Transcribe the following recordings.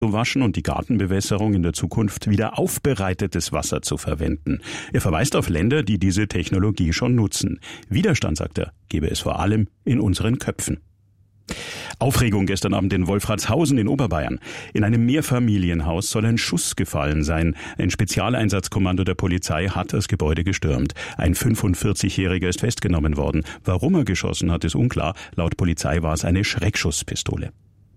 waschen und die Gartenbewässerung in der Zukunft wieder aufbereitetes Wasser zu verwenden. Er verweist auf Länder, die diese Technologie schon nutzen. Widerstand, sagt er, gebe es vor allem in unseren Köpfen. Aufregung gestern Abend in Wolfratshausen in Oberbayern. In einem Mehrfamilienhaus soll ein Schuss gefallen sein. Ein Spezialeinsatzkommando der Polizei hat das Gebäude gestürmt. Ein 45-Jähriger ist festgenommen worden. Warum er geschossen hat, ist unklar. Laut Polizei war es eine Schreckschusspistole.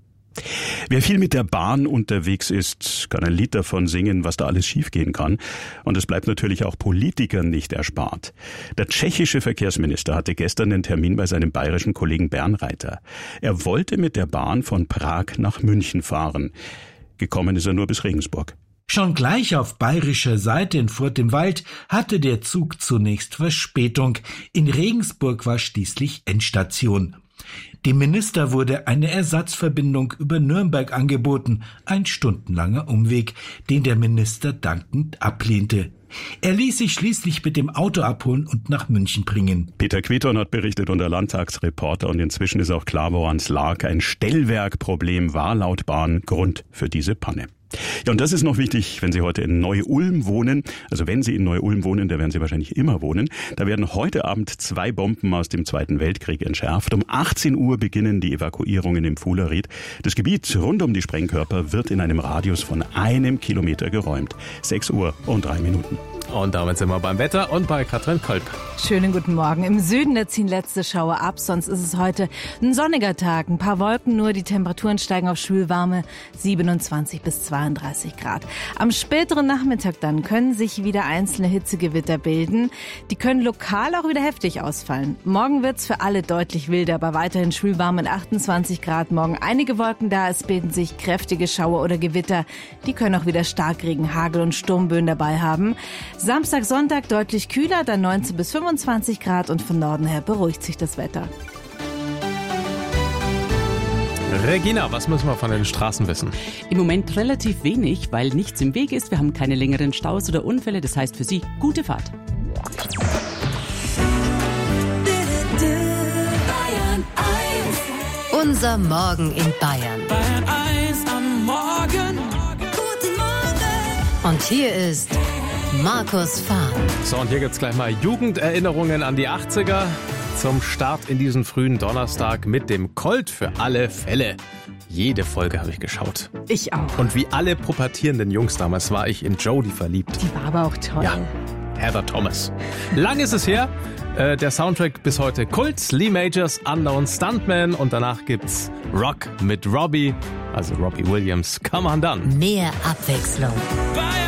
Wer viel mit der Bahn unterwegs ist, kann ein Lied davon singen, was da alles schiefgehen kann. Und es bleibt natürlich auch Politikern nicht erspart. Der tschechische Verkehrsminister hatte gestern den Termin bei seinem bayerischen Kollegen Bernreiter. Er wollte mit der Bahn von Prag nach München fahren. Gekommen ist er nur bis Regensburg. Schon gleich auf bayerischer Seite in Furt im Wald hatte der Zug zunächst Verspätung. In Regensburg war schließlich Endstation. Dem Minister wurde eine Ersatzverbindung über Nürnberg angeboten, ein stundenlanger Umweg, den der Minister dankend ablehnte. Er ließ sich schließlich mit dem Auto abholen und nach München bringen. Peter Queton hat berichtet unter Landtagsreporter und inzwischen ist auch klar, woran es lag. Ein Stellwerkproblem war laut Bahn Grund für diese Panne. Ja, und das ist noch wichtig, wenn Sie heute in Neu-Ulm wohnen. Also wenn Sie in Neu-Ulm wohnen, da werden Sie wahrscheinlich immer wohnen. Da werden heute Abend 2 Bomben aus dem Zweiten Weltkrieg entschärft. Um 18 Uhr beginnen die Evakuierungen im Fuhleried. Das Gebiet rund um die Sprengkörper wird in einem Radius von 1 Kilometer geräumt. 6 Uhr und 3 Minuten. Und damit sind wir beim Wetter und bei Katrin Kolb. Schönen guten Morgen. Im Süden da ziehen letzte Schauer ab, sonst ist es heute ein sonniger Tag. Ein paar Wolken nur, die Temperaturen steigen auf schwülwarme 27 bis 32 Grad. Am späteren Nachmittag dann können sich wieder einzelne Hitzegewitter bilden. Die können lokal auch wieder heftig ausfallen. Morgen wird's für alle deutlich wilder, aber weiterhin schwülwarm mit 28 Grad. Morgen einige Wolken da, es bilden sich kräftige Schauer oder Gewitter. Die können auch wieder Starkregen, Hagel und Sturmböen dabei haben. Samstag, Sonntag deutlich kühler, dann 19 bis 25 Grad und von Norden her beruhigt sich das Wetter. Regina, was müssen wir von den Straßen wissen? Im Moment relativ wenig, weil nichts im Weg ist. Wir haben keine längeren Staus oder Unfälle. Das heißt für Sie, gute Fahrt. Unser Morgen in Bayern. Bayern 1 am Morgen. Guten Morgen. Und hier ist Markus Fahr. So, und hier gibt's gleich mal Jugenderinnerungen an die 80er zum Start in diesen frühen Donnerstag mit dem Colt für alle Fälle. Jede Folge habe ich geschaut. Ich auch. Und wie alle pubertierenden Jungs damals war ich in Jodie verliebt. Die war aber auch toll. Ja, Heather Thomas. Lang ist es her. Der Soundtrack bis heute Kult, Lee Majors Unknown Stuntman und danach gibt's Rock mit Robbie, also Robbie Williams. Come on dann. Mehr Abwechslung.